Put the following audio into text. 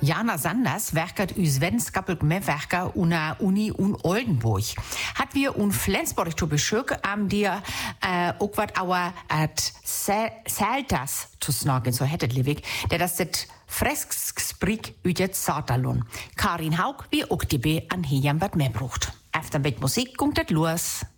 Jana Sanders werkert u Svenskapelt meewerker una Uni un Oldenburg. Hat wir un Flensburg zu Beschuk am dir ook wat auer at Seltas zu snagen, so hättet Livig, der das det Freskssprik üjet Satalon. Karin Haug wie ook die an Hiam wat mehr brucht. Efter mit Musik kommt det los.